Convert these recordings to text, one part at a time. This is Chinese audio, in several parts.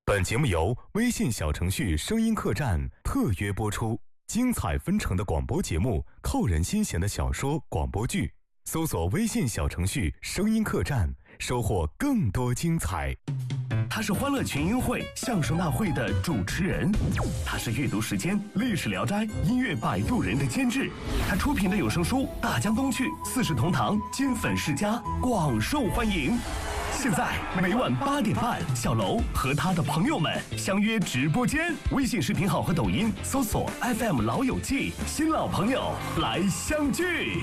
本节目由微信小程序声音客栈特约播出，精彩纷呈的广播节目，扣人心弦的小说广播剧，搜索微信小程序声音客栈，收获更多精彩。 他是欢乐群英会相声大会的主持人，他是阅读时间历史聊斋音乐摆渡人的监制，他出品的有声书大江东去四世同堂金粉世家广受欢迎。现在每晚8点半，小楼和他的朋友们相约直播间，微信视频号和抖音搜索 FM 老友记，新老朋友来相聚。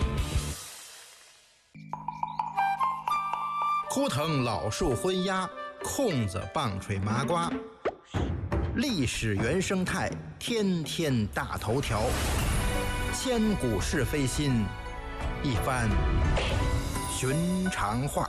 枯藤老树昏鸦，空子棒槌麻瓜，历史原生态，天天大头条，千古是非心，一番寻常话。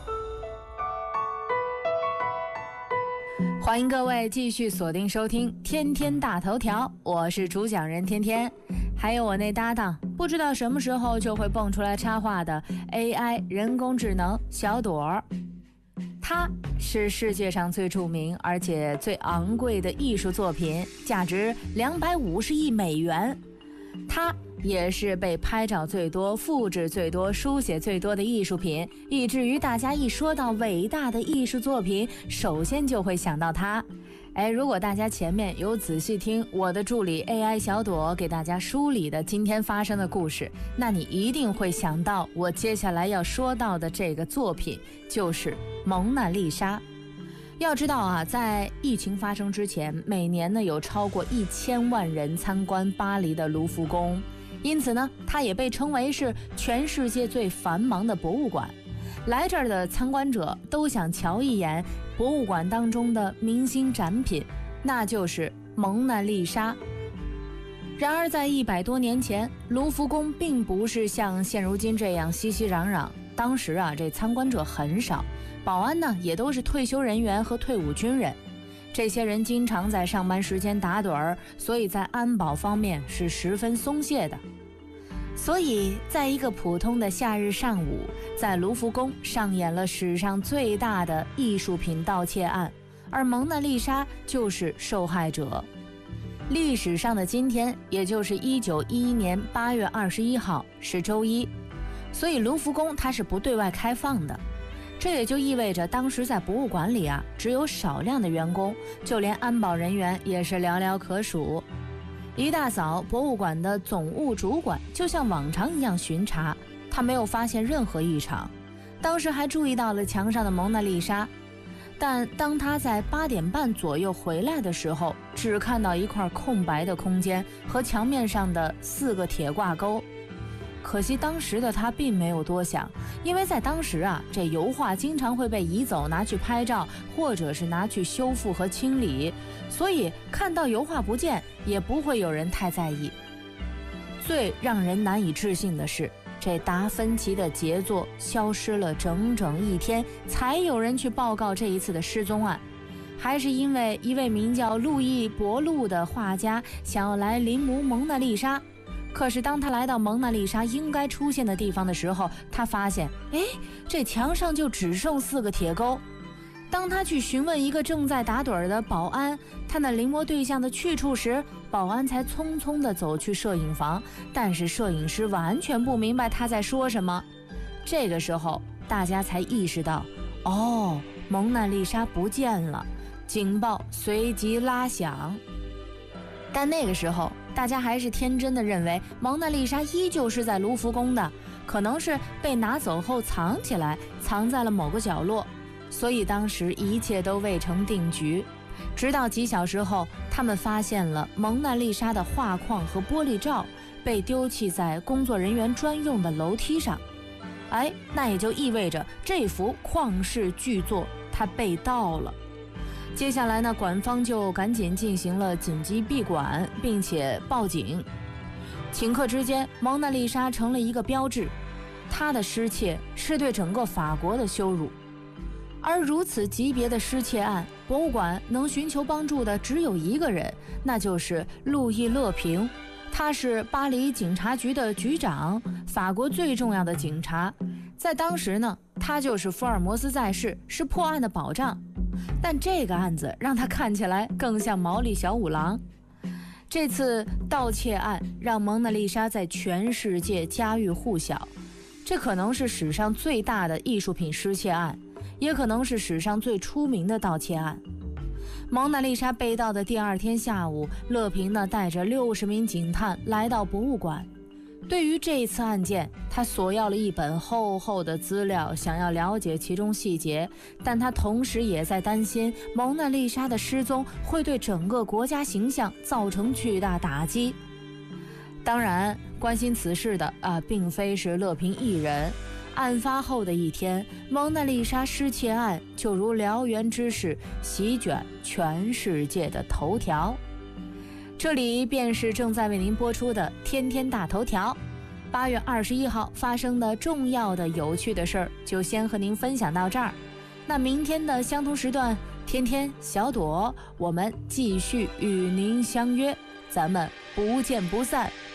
欢迎各位继续锁定收听天天大头条，我是主讲人天天，还有我那搭档不知道什么时候就会蹦出来插话的 AI 人工智能小朵儿。它是世界上最著名而且最昂贵的艺术作品，价值250亿美元。它也是被拍照最多、复制最多、书写最多的艺术品，以至于大家一说到伟大的艺术作品，首先就会想到它。如果大家前面有仔细听我的助理 AI 小朵给大家梳理的今天发生的故事，那你一定会想到我接下来要说到的这个作品就是蒙娜丽莎。要知道啊，在疫情发生之前，每年呢有超过1000万人参观巴黎的卢浮宫，因此呢，它也被称为是全世界最繁忙的博物馆。来这儿的参观者都想瞧一眼博物馆当中的明星展品，那就是蒙娜丽莎。然而在100多年前，卢浮宫并不是像现如今这样熙熙攘攘，当时啊，这参观者很少，保安呢也都是退休人员和退伍军人，这些人经常在上班时间打盹儿，所以在安保方面是十分松懈的。所以在一个普通的夏日上午，在卢浮宫上演了史上最大的艺术品盗窃案，而蒙娜丽莎就是受害者。历史上的今天，也就是1911年8月21号是周一，所以卢浮宫它是不对外开放的。这也就意味着当时在博物馆里啊，只有少量的员工，就连安保人员也是寥寥可数。一大早，博物馆的总务主管就像往常一样巡查，他没有发现任何异常，当时还注意到了墙上的蒙娜丽莎，但当他在8点半左右回来的时候，只看到一块空白的空间和墙面上的4个铁挂钩。可惜当时的他并没有多想，因为在当时啊，这油画经常会被移走拿去拍照，或者是拿去修复和清理，所以看到油画不见也不会有人太在意。最让人难以置信的是，这达芬奇的杰作消失了整整1天，才有人去报告这一次的失踪案，还是因为一位名叫路易·博路的画家想要来临摹蒙娜丽莎。可是当他来到蒙娜丽莎应该出现的地方的时候，他发现这墙上就只剩4个铁钩。当他去询问一个正在打盹的保安他那临摹对象的去处时，保安才匆匆地走去摄影房，但是摄影师完全不明白他在说什么。这个时候大家才意识到，蒙娜丽莎不见了，警报随即拉响。但那个时候大家还是天真的认为蒙娜丽莎依旧是在卢浮宫的，可能是被拿走后藏起来，藏在了某个角落，所以当时一切都未成定局。直到几小时后，他们发现了蒙娜丽莎的画框和玻璃罩被丢弃在工作人员专用的楼梯上。那也就意味着这幅旷世巨作它被盗了。接下来呢，馆方就赶紧进行了紧急闭馆，并且报警。顷刻之间，蒙娜丽莎成了一个标志，她的失窃是对整个法国的羞辱。而如此级别的失窃案，博物馆能寻求帮助的只有一个人，那就是路易·勒平。他是巴黎警察局的局长，法国最重要的警察。在当时呢，他就是福尔摩斯在世，是破案的保障。 但这个案子让他看起来更像毛利小五郎。这次盗窃案让蒙娜丽莎在全世界家喻户晓，这可能是史上最大的艺术品失窃案，也可能是史上最出名的盗窃案。蒙娜丽莎被盗的第二天下午，乐平呢带着60名警探来到博物馆。对于这一次案件，他索要了一本厚厚的资料，想要了解其中细节，但他同时也在担心蒙娜丽莎的失踪会对整个国家形象造成巨大打击。当然，关心此事的并非是乐平一人。案发后的一天，蒙娜丽莎失窃案就如燎原之势，席卷全世界的头条。这里便是正在为您播出的天天大头条。8月21号发生的重要的有趣的事儿，就先和您分享到这儿。那明天的相同时段，天天小朵，我们继续与您相约，咱们不见不散。